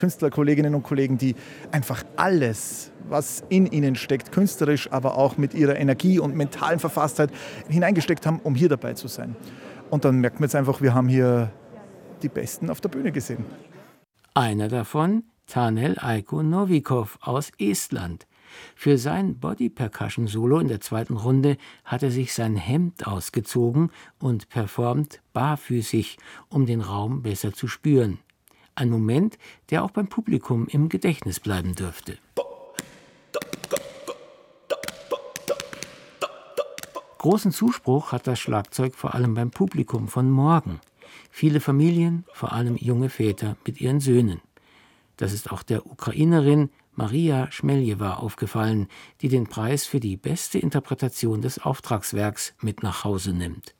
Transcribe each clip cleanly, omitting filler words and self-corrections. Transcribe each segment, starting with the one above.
Künstlerkolleginnen und Kollegen, die einfach alles, was in ihnen steckt, künstlerisch, aber auch mit ihrer Energie und mentalen Verfasstheit hineingesteckt haben, um hier dabei zu sein. Und dann merkt man jetzt einfach, wir haben hier die Besten auf der Bühne gesehen. Einer davon, Tanel Aiko Novikov aus Estland. Für sein Body-Percussion-Solo in der zweiten Runde hat er sich sein Hemd ausgezogen und performt barfüßig, um den Raum besser zu spüren. Ein Moment, der auch beim Publikum im Gedächtnis bleiben dürfte. Großen Zuspruch hat das Schlagzeug vor allem beim Publikum von morgen. Viele Familien, vor allem junge Väter mit ihren Söhnen. Das ist auch der Ukrainerin Maria Schmeljewa aufgefallen, die den Preis für die beste Interpretation des Auftragswerks mit nach Hause nimmt.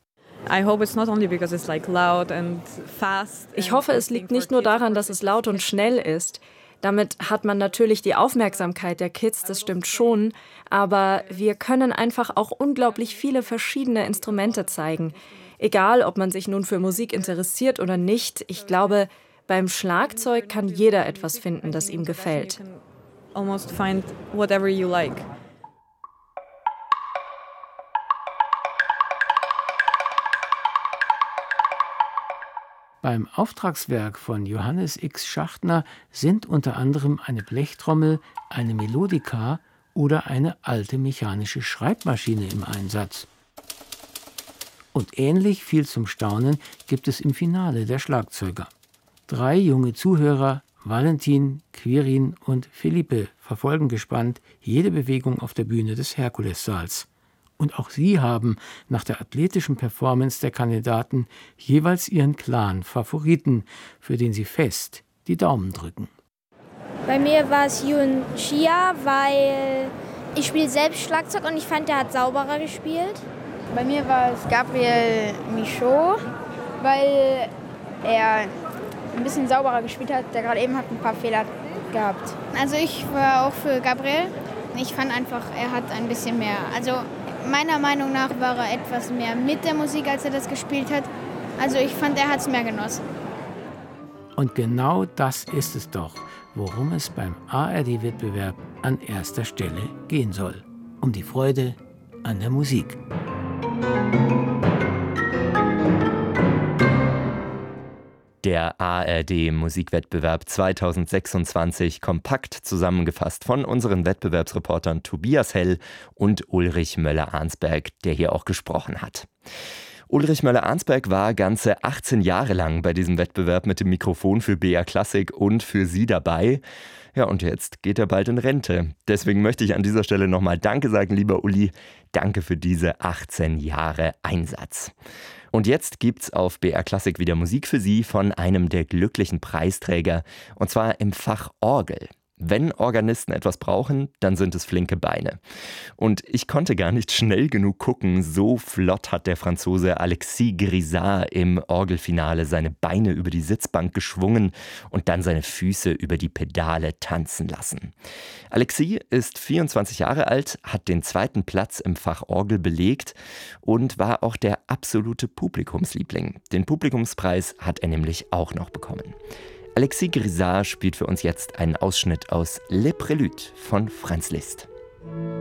Ich hoffe, es liegt nicht nur daran, dass es laut und schnell ist. Damit hat man natürlich die Aufmerksamkeit der Kids, das stimmt schon. Aber wir können einfach auch unglaublich viele verschiedene Instrumente zeigen. Egal, ob man sich nun für Musik interessiert oder nicht. Ich glaube, beim Schlagzeug kann jeder etwas finden, das ihm gefällt. Beim Auftragswerk von Johannes X. Schachtner sind unter anderem eine Blechtrommel, eine Melodika oder eine alte mechanische Schreibmaschine im Einsatz. Und ähnlich viel zum Staunen gibt es im Finale der Schlagzeuger. 3 junge Zuhörer, Valentin, Quirin und Felipe, verfolgen gespannt jede Bewegung auf der Bühne des Herkulessaals. Und auch sie haben nach der athletischen Performance der Kandidaten jeweils ihren klaren Favoriten, für den sie fest die Daumen drücken. Bei mir war es Yun Chia, weil ich spiele selbst Schlagzeug und ich fand, der hat sauberer gespielt. Bei mir war es Gabriel Michaud, weil er ein bisschen sauberer gespielt hat. Der gerade eben hat ein paar Fehler gehabt. Also ich war auch für Gabriel. Ich fand einfach, er hat ein bisschen mehr. Also meiner Meinung nach war er etwas mehr mit der Musik, als er das gespielt hat. Also ich fand, er hat es mehr genossen. Und genau das ist es doch, worum es beim ARD-Wettbewerb an erster Stelle gehen soll. Um die Freude an der Musik. Der ARD-Musikwettbewerb 2026, kompakt zusammengefasst von unseren Wettbewerbsreportern Tobias Hell und Ulrich Möller-Arnsberg, der hier auch gesprochen hat. Ulrich Möller-Arnsberg war ganze 18 Jahre lang bei diesem Wettbewerb mit dem Mikrofon für BR Klassik und für Sie dabei. Ja, und jetzt geht er bald in Rente. Deswegen möchte ich an dieser Stelle nochmal Danke sagen, lieber Uli. Danke für diese 18 Jahre Einsatz. Und jetzt gibt's auf BR Klassik wieder Musik für Sie von einem der glücklichen Preisträger, und zwar im Fach Orgel. Wenn Organisten etwas brauchen, dann sind es flinke Beine. Und ich konnte gar nicht schnell genug gucken, so flott hat der Franzose Alexis Grisard im Orgelfinale seine Beine über die Sitzbank geschwungen und dann seine Füße über die Pedale tanzen lassen. Alexis ist 24 Jahre alt, hat den 2. Platz im Fach Orgel belegt und war auch der absolute Publikumsliebling. Den Publikumspreis hat er nämlich auch noch bekommen. Alexis Grisard spielt für uns jetzt einen Ausschnitt aus Le Prélude von Franz Liszt.